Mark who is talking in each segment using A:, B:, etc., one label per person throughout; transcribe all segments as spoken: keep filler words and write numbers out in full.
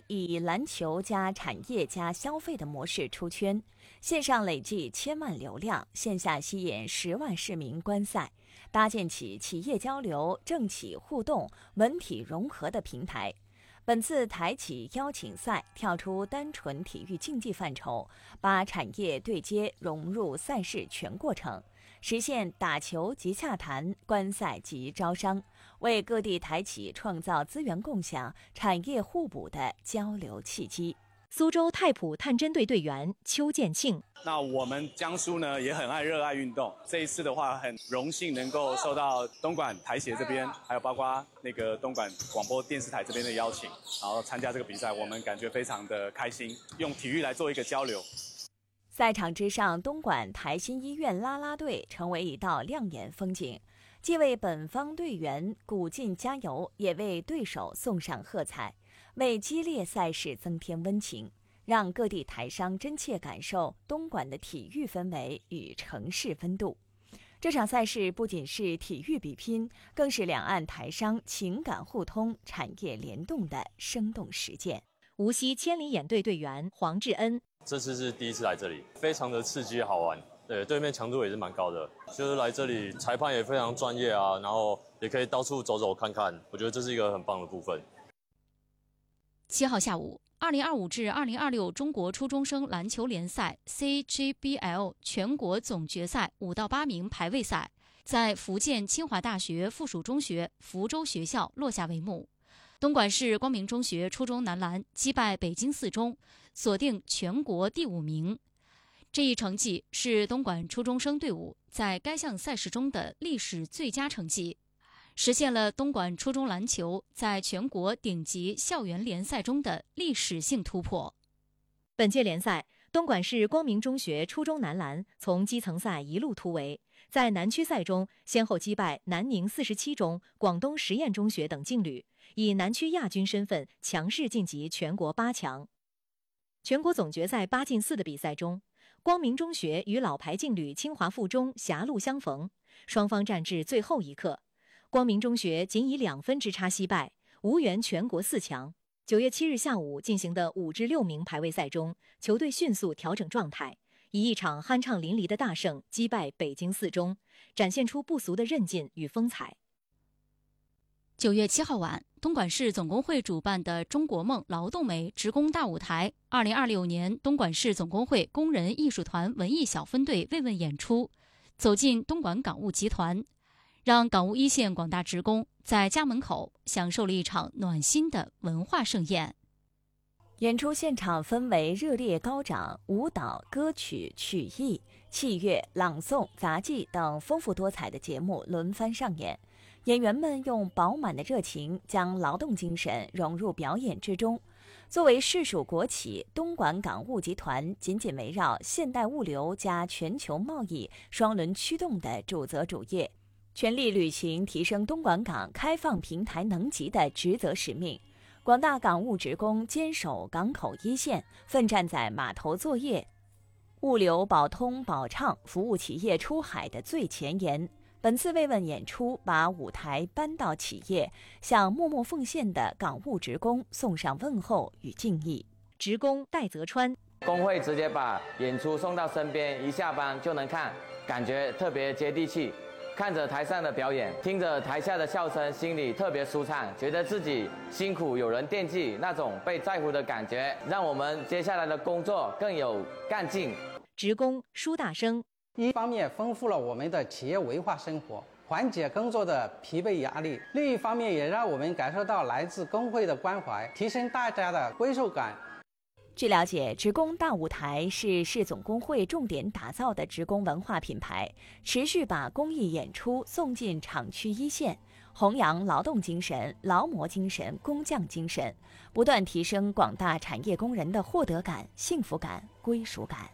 A: 以篮球加产业加消费的模式出圈，线上累计千万流量，线下吸引十万市民观赛，搭建起企业交流、政企互动、文体融合的平台。本次台企邀请赛跳出单纯体育竞技范畴，把产业对接融入赛事全过程，实现打球即洽谈，观赛即招商，为各地台企创造资源共享、产业互补的交流契机。
B: 苏州太普探针队队员邱建庆，
C: 那我们江苏呢也很爱热爱运动，这一次的话很荣幸能够受到东莞台协这边，还有包括那个东莞广播电视台这边的邀请，然后参加这个比赛，我们感觉非常的开心，用体育来做一个交流。
A: 赛场之上，东莞台新医院啦啦队成为一道亮眼风景，既为本方队员鼓劲加油，也为对手送上喝彩，为激烈赛事增添温情，让各地台商真切感受东莞的体育氛围与城市温度。这场赛事不仅是体育比拼，更是两岸台商情感互通、产业联动的生动实践。
B: 无锡千里眼队队员黄志恩，
D: 这次是第一次来这里，非常的刺激好玩。对，对面强度也是蛮高的，就是来这里裁判也非常专业啊，然后也可以到处走走看看，我觉得这是一个很棒的部分。
E: 七号下午，二零二五至二零二六中国初中生篮球联赛 C G B L 全国总决赛五到八名排位赛在福建清华大学附属中学福州学校落下帷幕。东莞市光明中学初中男篮击败北京四中，锁定全国第五名。这一成绩是东莞初中生队伍在该项赛事中的历史最佳成绩，实现了东莞初中篮球在全国顶级校园联赛中的历史性突破。
B: 本届联赛，东莞市光明中学初中男篮从基层赛一路突围，在南区赛中先后击败南宁四十七中、广东实验中学等劲旅，以南区亚军身份强势晋级全国八强。全国总决赛八进四的比赛中，光明中学与老牌劲旅清华附中狭路相逢，双方战至最后一刻，光明中学仅以两分之差惜败，无缘全国四强。九月七日下午进行的五至六名排位赛中，球队迅速调整状态，以一场酣畅淋漓的大胜击败北京四中，展现出不俗的韧劲与风采。
E: 九月七号晚，东莞市总工会主办的中国梦劳动美职工大舞台二零二六年东莞市总工会工人艺术团文艺小分队慰问演出，走进东莞港务集团，让港务一线广大职工在家门口享受了一场暖心的文化盛宴。
A: 演出现场氛围热烈高涨，舞蹈、歌曲、曲艺、器乐、朗诵、杂技等丰富多彩的节目轮番上演。演员们用饱满的热情将劳动精神融入表演之中。作为市属国企，东莞港务集团紧紧围绕现代物流加全球贸易双轮驱动的主责主业，全力履行提升东莞港开放平台能级的职责使命。广大港务职工坚守港口一线，奋战在码头作业、物流保通保畅、服务企业出海的最前沿。本次慰问演出把舞台搬到企业，向默默奉献的港务职工送上问候与敬意。
B: 职工戴泽川，
F: 工会直接把演出送到身边，一下班就能看，感觉特别接地气。看着台上的表演，听着台下的笑声，心里特别舒畅，觉得自己辛苦有人惦记，那种被在乎的感觉，让我们接下来的工作更有干劲。
B: 职工舒大生，
G: 一方面丰富了我们的企业文化生活，缓解工作的疲惫压力；另一方面也让我们感受到来自工会的关怀，提升大家的归属感。
A: 据了解，职工大舞台是市总工会重点打造的职工文化品牌，持续把公益演出送进厂区一线，弘扬劳动精神、劳模精神、工匠精神，不断提升广大产业工人的获得感、幸福感、归属感。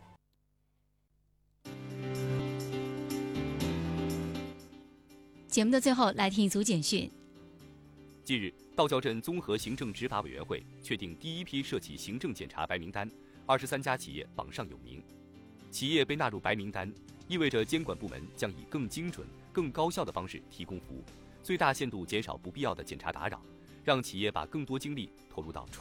E: 节目的最后，来听一组简讯。
H: 近日，道校镇综合行政执法委员会确定第一批涉企行政检查白名单，二十三家企业榜上有名。企业被纳入白名单，意味着监管部门将以更精准、更高效的方式提供服务，最大限度减少不必要的检查打扰，让企业把更多精力投入到